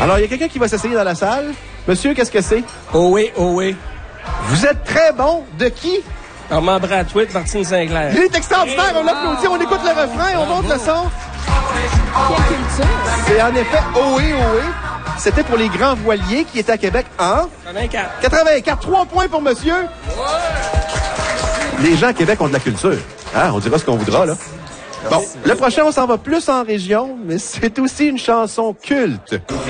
Alors, il y a quelqu'un qui va s'essayer dans la salle. Monsieur, qu'est-ce que c'est? Oh oui, oh oui. Vous êtes très bon. De qui? Armand Bradwitt, Martine Sinclair. Il est extraordinaire, on l'applaudit, on écoute le refrain, on monte le son. Quelle culture! C'est en effet Ohé, Ohé. C'était pour les grands voiliers qui étaient à Québec en 84. 84. 3 points pour monsieur. Les gens à Québec ont de la culture. Hein? On dira ce qu'on voudra, là. Bon, le prochain, on s'en va plus en région, mais c'est aussi une chanson culte.